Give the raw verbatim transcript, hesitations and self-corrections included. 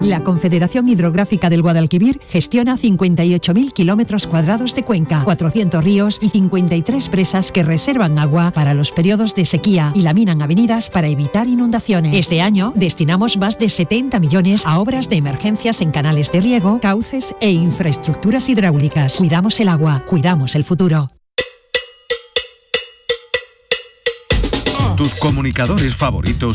La Confederación Hidrográfica del Guadalquivir gestiona cincuenta y ocho mil kilómetros cuadrados de cuenca, cuatrocientos ríos y cincuenta y tres presas que reservan agua para los periodos de sequía y laminan avenidas para evitar inundaciones. Este año destinamos más de setenta millones a obras de emergencias en canales de riego, cauces e infraestructuras hidráulicas. Cuidamos el agua, cuidamos el futuro. Tus comunicadores favoritos